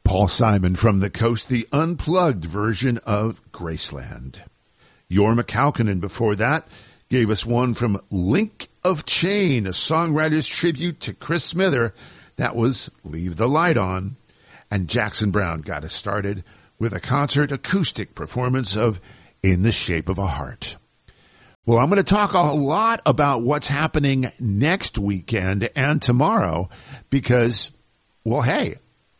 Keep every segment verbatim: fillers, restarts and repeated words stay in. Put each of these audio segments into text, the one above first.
Paul Simon from the Coast, the unplugged version of Graceland. Jorma Kaukonen before that gave us one from Link of Chain, a songwriter's tribute to Chris Smither. That was Leave the Light On. And Jackson Browne got us started with a concert acoustic performance of In the Shape of a Heart. Well, I'm going to talk a lot about what's happening next weekend and tomorrow because, well, hey,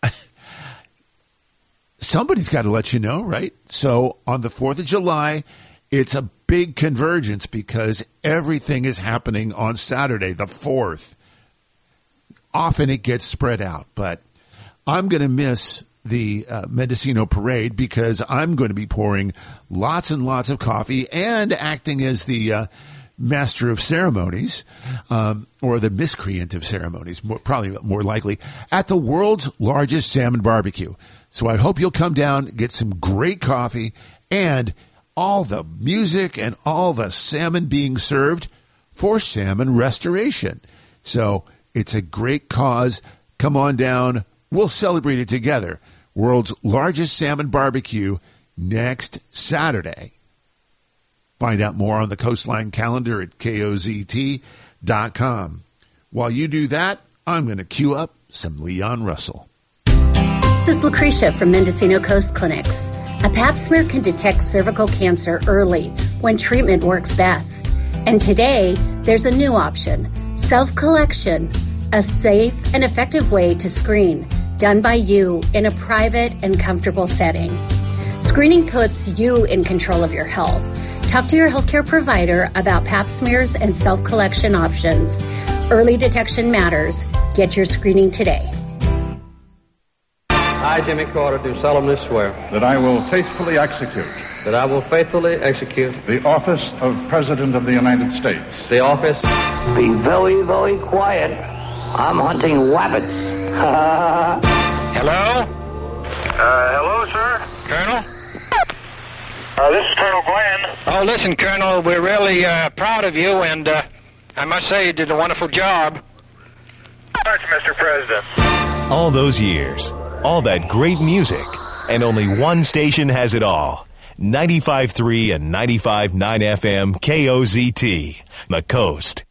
somebody's got to let you know, right? So on the fourth of July, it's a big convergence because everything is happening on Saturday, the fourth. Often it gets spread out, but I'm going to miss the uh, Mendocino Parade because I'm going to be pouring lots and lots of coffee and acting as the uh, master of ceremonies, um, or the miscreant of ceremonies, more, probably more likely, at the world's largest salmon barbecue. So I hope you'll come down, get some great coffee, and all the music and all the salmon being served for salmon restoration. So it's a great cause. Come on down. We'll celebrate it together. World's largest salmon barbecue next Saturday. Find out more on the Coastline calendar at K O Z T dot com. While you do that, I'm going to cue up some Leon Russell. This is Lucretia from Mendocino Coast Clinics. A pap smear can detect cervical cancer early when treatment works best. And today, there's a new option, self-collection, a safe and effective way to screen, done by you in a private and comfortable setting. Screening puts you in control of your health. Talk to your healthcare provider about pap smears and self-collection options. Early detection matters. Get your screening today. I, Jimmy Carter, do solemnly swear that I will faithfully execute that I will faithfully execute the office of President of the United States. The office. Be very, very quiet. I'm hunting rabbits. Hello? Uh, hello, sir? Colonel? Uh, this is Colonel Glenn. Oh, listen, Colonel, we're really uh, proud of you, and uh, I must say you did a wonderful job. Thanks, Mister President. All those years, all that great music, and only one station has it all. ninety-five point three and ninety-five point nine F M K O Z T, The Coast.